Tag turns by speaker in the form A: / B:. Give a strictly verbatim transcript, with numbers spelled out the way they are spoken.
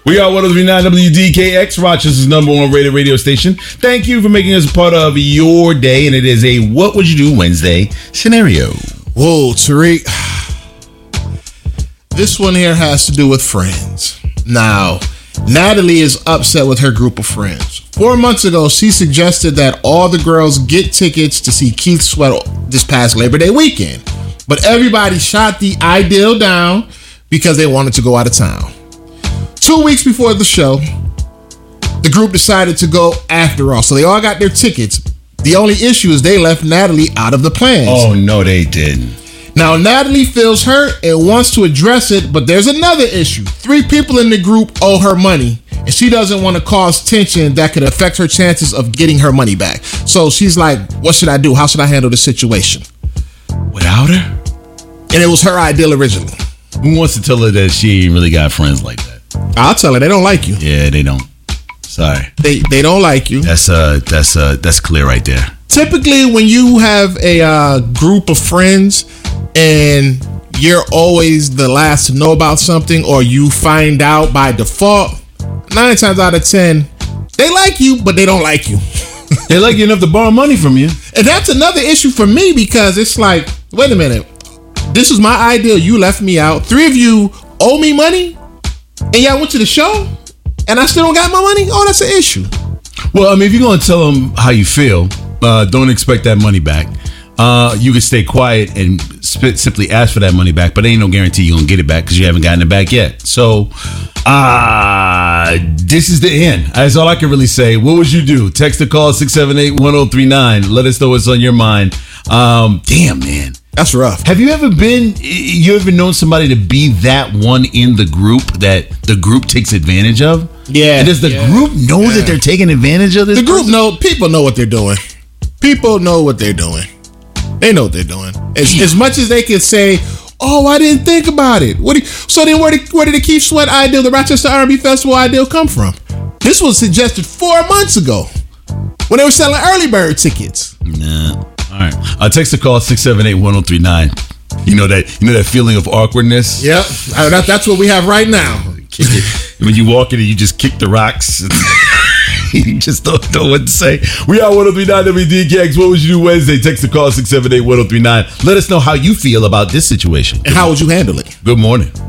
A: We are one oh three point nine W D K X, Rochester's number one rated radio station. Thank you for making us a part of your day, and it is a What Would You Do Wednesday scenario.
B: Whoa, Tariq. This one here has to do with friends. Now, Natalie is upset with her group of friends. Four months ago, she suggested that all the girls get tickets to see Keith Sweat this past Labor Day weekend. But everybody shot the ideal down because they wanted to go out of town. Two weeks before the show, the group decided to go after all. So they all got their tickets. The only issue is they left Natalie out of the plans.
A: Oh, no, they didn't.
B: Now, Natalie feels hurt and wants to address it, but there's another issue. Three people in the group owe her money, and she doesn't want to cause tension that could affect her chances of getting her money back. So she's like, what should I do? How should I handle the situation?
A: Without her?
B: And it was her ideal originally.
A: Who wants to tell her that she ain't really got friends like that?
B: I'll tell her. They don't like you.
A: Yeah, they don't. Sorry.
B: They they don't like you.
A: That's uh that's uh that's clear right there.
B: Typically, when you have a uh, group of friends and you're always the last to know about something, or you find out by default, nine times out of ten, they like you, but they don't like you.
A: They like you enough to borrow money from you.
B: And that's another issue for me, because it's like, wait a minute, this is my ideal. You left me out. Three of you owe me money, and y'all went to the show, and I still don't got my money? Oh, that's an issue.
A: Well, I mean, if you're going to tell them how you feel, uh, don't expect that money back. Uh, you can stay quiet and sp- simply ask for that money back, but ain't no guarantee you're going to get it back because you haven't gotten it back yet. So, uh, this is the end. That's all I can really say. What would you do? Text or call six seven eight, one oh three nine. Let us know what's on your mind. Um, damn, man.
B: That's rough.
A: Have you ever been, you ever known somebody to be that one in the group that the group takes advantage of?
B: Yeah.
A: And does the
B: yeah,
A: group know
B: yeah.
A: that they're taking advantage of this?
B: The group
A: person?
B: know, people know what they're doing. People know what they're doing. They know what they're doing. As, as much as they can say, oh, I didn't think about it. What? Do you, so then where did, where did the Keith Sweat ideal, the Rochester R and B Festival ideal come from? This was suggested four months ago when they were selling early bird tickets.
A: Nah. All right. Uh, text or call six seven eight, one oh three nine. You know that you know that feeling of awkwardness?
B: Yep. Uh, that, that's what we have right now.
A: Kick it. When you walk in and you just kick the rocks. You just don't know what to say. We are one oh three point nine W D K X. What would you do Wednesday? Text or call six seven eight, one oh three nine. Let us know how you feel about this situation.
B: And how would you handle it?
A: Good morning.